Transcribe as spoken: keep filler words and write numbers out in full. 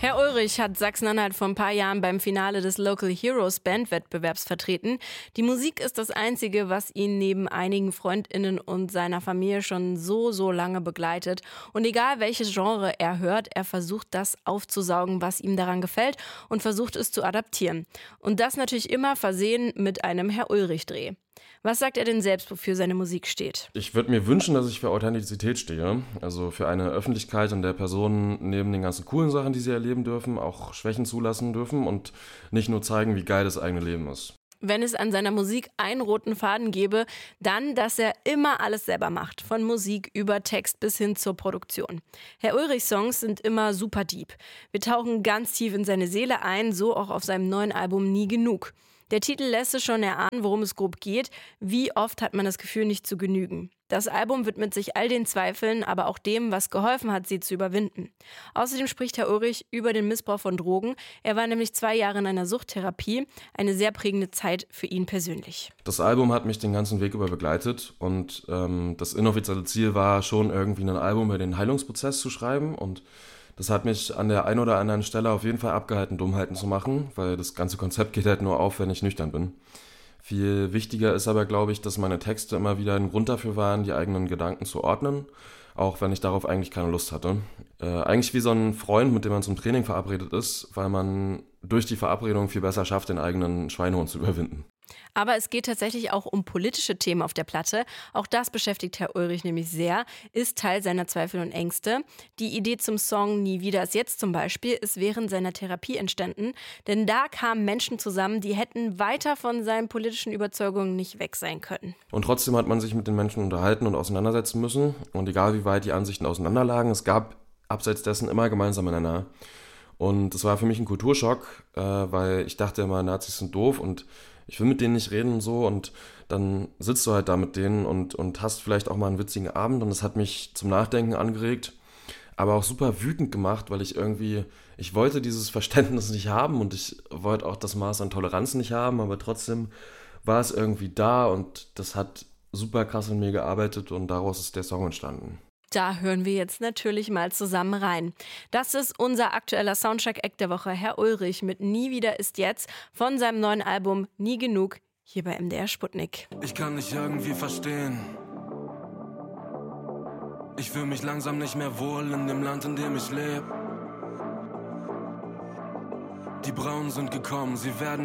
Herr Ulrich hat Sachsen-Anhalt vor ein paar Jahren beim Finale des Local Heroes Bandwettbewerbs vertreten. Die Musik ist das Einzige, was ihn neben einigen FreundInnen und seiner Familie schon so, so lange begleitet. Und egal welches Genre er hört, er versucht das aufzusaugen, was ihm daran gefällt und versucht es zu adaptieren. Und das natürlich immer versehen mit einem Herr Ulrich-Dreh. Was sagt er denn selbst, wofür seine Musik steht? Ich würde mir wünschen, dass ich für Authentizität stehe. Also für eine Öffentlichkeit, in der Personen neben den ganzen coolen Sachen, die sie erleben dürfen, auch Schwächen zulassen dürfen und nicht nur zeigen, wie geil das eigene Leben ist. Wenn es an seiner Musik einen roten Faden gäbe, dann, dass er immer alles selber macht. Von Musik über Text bis hin zur Produktion. Herr Ulrichs Songs sind immer super deep. Wir tauchen ganz tief in seine Seele ein, so auch auf seinem neuen Album Nie genug. Der Titel lässt es schon erahnen, worum es grob geht. Wie oft hat man das Gefühl, nicht zu genügen? Das Album widmet sich all den Zweifeln, aber auch dem, was geholfen hat, sie zu überwinden. Außerdem spricht Herr Ulrich über den Missbrauch von Drogen. Er war nämlich zwei Jahre in einer Suchttherapie. Eine sehr prägende Zeit für ihn persönlich. Das Album hat mich den ganzen Weg über begleitet und ähm, das inoffizielle Ziel war schon irgendwie ein Album über den Heilungsprozess zu schreiben und das hat mich an der einen oder anderen Stelle auf jeden Fall abgehalten, Dummheiten zu machen, weil das ganze Konzept geht halt nur auf, wenn ich nüchtern bin. Viel wichtiger ist aber, glaube ich, dass meine Texte immer wieder ein Grund dafür waren, die eigenen Gedanken zu ordnen, auch wenn ich darauf eigentlich keine Lust hatte. Äh, eigentlich wie so ein Freund, mit dem man zum Training verabredet ist, weil man durch die Verabredung viel besser schafft, den eigenen Schweinehund zu überwinden. Aber es geht tatsächlich auch um politische Themen auf der Platte. Auch das beschäftigt Herr Ulrich nämlich sehr, ist Teil seiner Zweifel und Ängste. Die Idee zum Song Nie wieder ist jetzt zum Beispiel ist während seiner Therapie entstanden. Denn da kamen Menschen zusammen, die hätten weiter von seinen politischen Überzeugungen nicht weg sein können. Und trotzdem hat man sich mit den Menschen unterhalten und auseinandersetzen müssen. Und egal wie weit die Ansichten auseinanderlagen, es gab abseits dessen immer gemeinsame Nenner. Und das war für mich ein Kulturschock, äh, weil ich dachte immer, Nazis sind doof und ich will mit denen nicht reden und so, und dann sitzt du halt da mit denen und, und hast vielleicht auch mal einen witzigen Abend, und das hat mich zum Nachdenken angeregt, aber auch super wütend gemacht, weil ich irgendwie, ich wollte dieses Verständnis nicht haben und ich wollte auch das Maß an Toleranz nicht haben, aber trotzdem war es irgendwie da und das hat super krass in mir gearbeitet und daraus ist der Song entstanden. Da hören wir jetzt natürlich mal zusammen rein. Das ist unser aktueller Soundcheck-Act der Woche, Herr Ulrich mit Nie wieder ist jetzt von seinem neuen Album Nie genug, hier bei M D R Sputnik. Ich kann nicht irgendwie verstehen. Ich fühle mich langsam nicht mehr wohl in dem Land, in dem ich lebe. Die Braunen sind gekommen, sie werden